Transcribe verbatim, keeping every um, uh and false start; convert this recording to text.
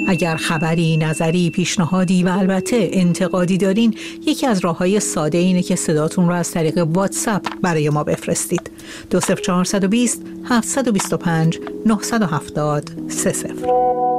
اگر خبری، نظری، پیشنهادی و البته انتقادی دارین، یکی از راه‌های ساده اینه که صداتون رو از طریق واتساپ برای ما بفرستید. دو صفر چهار دو صفر هفت دو پنج نه هفت صفر سه صفر